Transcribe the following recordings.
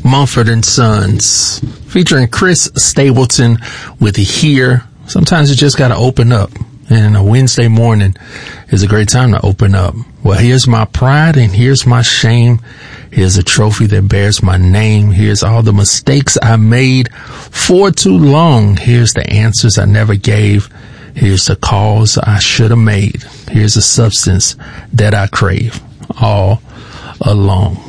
Mumford and Sons, featuring Chris Stapleton with Here. Sometimes you just got to open up, and a Wednesday morning is a great time to open up. Well, here's my pride and here's my shame. Here's a trophy that bears my name. Here's all the mistakes I made for too long. Here's the answers I never gave. Here's the calls I should have made. Here's the substance that I crave all along.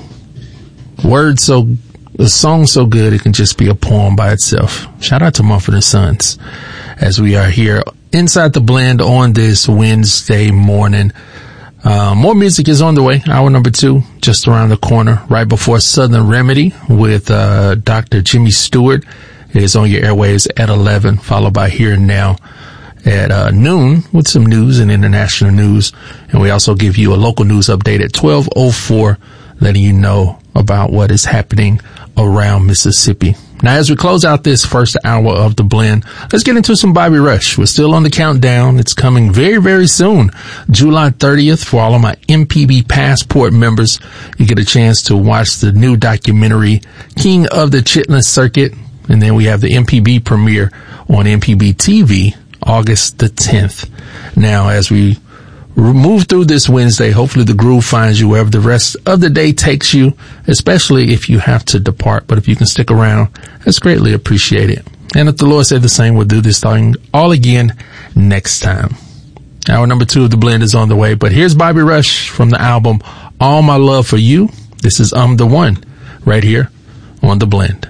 A song so good it can just be a poem by itself. Shout out to Mumford & Sons as we are here inside the blend on this Wednesday morning. More music is on the way. Hour number 2, just around the corner, right before Southern Remedy with Dr. Jimmy Stewart. It is on your airwaves at 11, followed by Here and Now at noon with some news and international news. And we also give you a local news update at 12:04, letting you know about what is happening around Mississippi. Now, as we close out this first hour of the blend, let's get into some Bobby Rush. We're still on the countdown. It's coming very, very soon. July 30th, for all of my MPB Passport members, you get a chance to watch the new documentary, King of the Chitlin Circuit. And then we have the MPB premiere on MPB TV, August the 10th. Now, as we move through this Wednesday, hopefully the groove finds you wherever the rest of the day takes you, especially if you have to depart. But if you can stick around, that's greatly appreciated. And if the Lord said the same, we'll do this thing all again next time. Hour number 2 of the blend is on the way, but here's Bobby Rush from the album All My Love for You. This is the One right here on the blend.